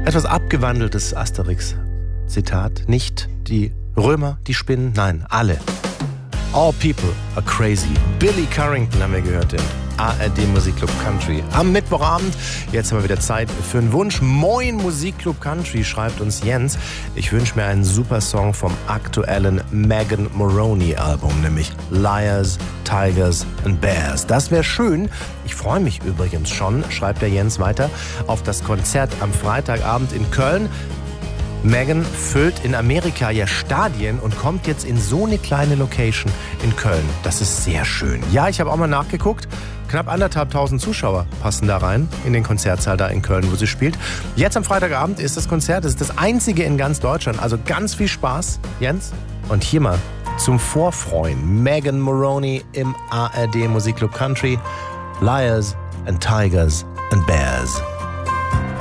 Etwas abgewandeltes Asterix-Zitat. Nicht die Römer, die Spinnen, nein, alle. All people are crazy. Billy Currington haben wir gehört im ARD Musikclub Country. Am Mittwochabend, jetzt haben wir wieder Zeit für einen Wunsch. Moin Musikclub Country, schreibt uns Jens. Ich wünsche mir einen super Song vom aktuellen Megan Moroney Album, nämlich Liars, Tigers and Bears. Das wäre schön. Ich freue mich übrigens schon, schreibt der Jens weiter, auf das Konzert am Freitagabend in Köln. Megan füllt in Amerika ja Stadien und kommt jetzt in so eine kleine Location in Köln. Das ist sehr schön. Ja, ich habe auch mal nachgeguckt. Knapp 1.500 Zuschauer passen da rein in den Konzertsaal da in Köln, wo sie spielt. Jetzt am Freitagabend ist das Konzert. Das ist das einzige in ganz Deutschland. Also ganz viel Spaß, Jens. Und hier mal zum Vorfreuen. Megan Moroney im ARD Musikclub Country. Liars and Tigers and Bears.